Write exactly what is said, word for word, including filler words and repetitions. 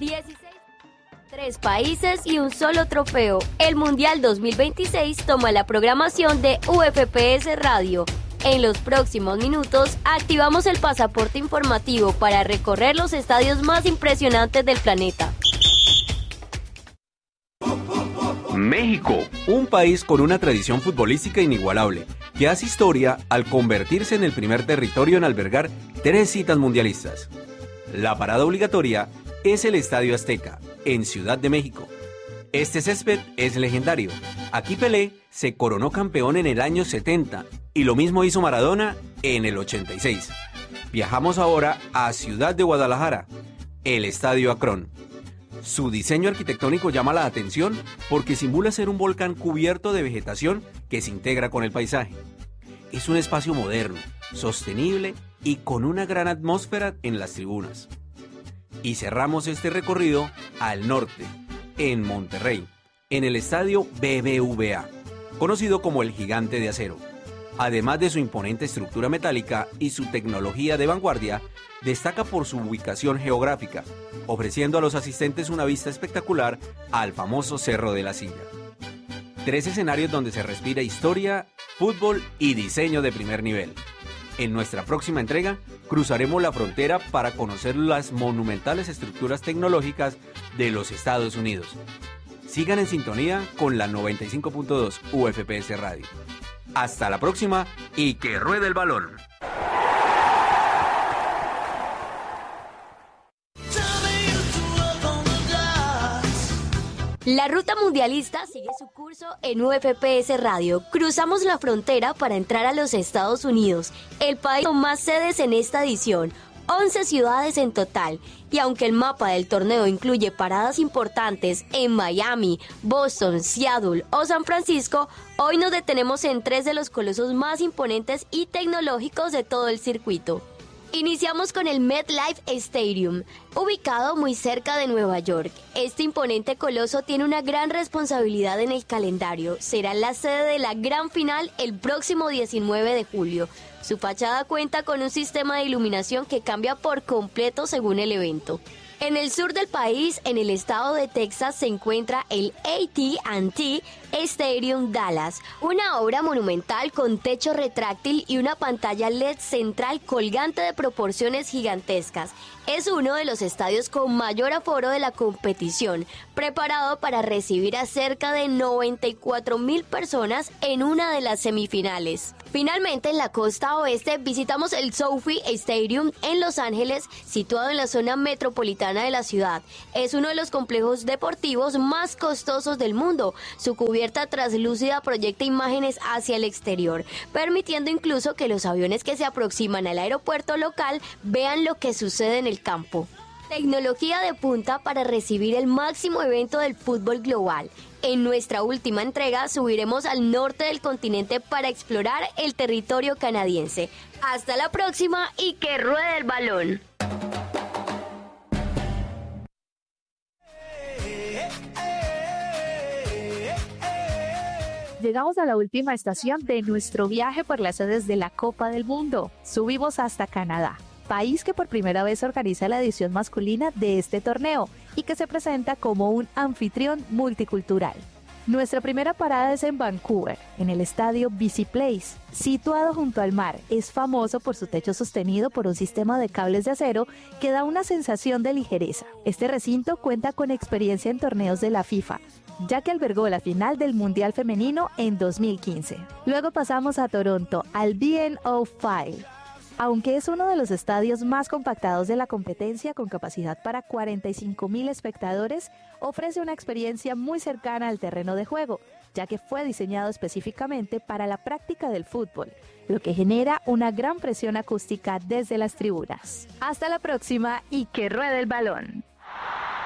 dieciséis, tres países y un solo trofeo. El Mundial dos mil veintiséis toma la programación de U F P S Radio. En los próximos minutos activamos el pasaporte informativo para recorrer los estadios más impresionantes del planeta. México, un país con una tradición futbolística inigualable, que hace historia al convertirse en el primer territorio en albergar tres citas mundialistas. La parada obligatoria es el Estadio Azteca, en Ciudad de México. Este césped es legendario. Aquí Pelé se coronó campeón en el año setenta y lo mismo hizo Maradona en el ochenta y seis. Viajamos ahora a Ciudad de Guadalajara, el Estadio Akron. Su diseño arquitectónico llama la atención porque simula ser un volcán cubierto de vegetación que se integra con el paisaje. Es un espacio moderno, sostenible y con una gran atmósfera en las tribunas. Y cerramos este recorrido al norte, en Monterrey, en el estadio B B V A, conocido como el Gigante de Acero. Además de su imponente estructura metálica y su tecnología de vanguardia, destaca por su ubicación geográfica, ofreciendo a los asistentes una vista espectacular al famoso Cerro de la Silla. Tres escenarios donde se respira historia, fútbol y diseño de primer nivel. En nuestra próxima entrega, cruzaremos la frontera para conocer las monumentales estructuras tecnológicas de los Estados Unidos. Sigan en sintonía con la noventa y cinco punto dos U F P S Radio. Hasta la próxima y que ruede el balón. La ruta mundialista sigue su curso en U F P S Radio. Cruzamos la frontera para entrar a los Estados Unidos, el país con más sedes en esta edición, once ciudades en total. Y aunque el mapa del torneo incluye paradas importantes en Miami, Boston, Seattle o San Francisco, hoy nos detenemos en tres de los colosos más imponentes y tecnológicos de todo el circuito. Iniciamos con el MetLife Stadium, ubicado muy cerca de Nueva York. Este imponente coloso tiene una gran responsabilidad en el calendario. Será la sede de la gran final el próximo diecinueve de julio. Su fachada cuenta con un sistema de iluminación que cambia por completo según el evento. En el sur del país, en el estado de Texas, se encuentra el A T and T Stadium Dallas, una obra monumental con techo retráctil y una pantalla L E D central colgante de proporciones gigantescas. Es uno de los estadios con mayor aforo de la competición, preparado para recibir a cerca de noventa y cuatro mil personas en una de las semifinales. Finalmente, en la costa oeste, visitamos el SoFi Stadium en Los Ángeles, situado en la zona metropolitana de la ciudad. Es uno de los complejos deportivos más costosos del mundo. Su cubierta translúcida proyecta imágenes hacia el exterior, permitiendo incluso que los aviones que se aproximan al aeropuerto local vean lo que sucede en el campo. Tecnología de punta para recibir el máximo evento del fútbol global. En nuestra última entrega subiremos al norte del continente para explorar el territorio canadiense. Hasta la próxima y que ruede el balón. Llegamos a la última estación de nuestro viaje por las sedes de la Copa del Mundo. Subimos hasta Canadá, país que por primera vez organiza la edición masculina de este torneo y que se presenta como un anfitrión multicultural. Nuestra primera parada es en Vancouver, en el estadio B C Place, situado junto al mar. Es famoso por su techo sostenido por un sistema de cables de acero que da una sensación de ligereza. Este recinto cuenta con experiencia en torneos de la FIFA, ya que albergó la final del Mundial Femenino en dos mil quince. Luego pasamos a Toronto, al B N O Field. Aunque es uno de los estadios más compactados de la competencia, con capacidad para cuarenta y cinco mil espectadores, ofrece una experiencia muy cercana al terreno de juego, ya que fue diseñado específicamente para la práctica del fútbol, lo que genera una gran presión acústica desde las tribunas. Hasta la próxima y que ruede el balón.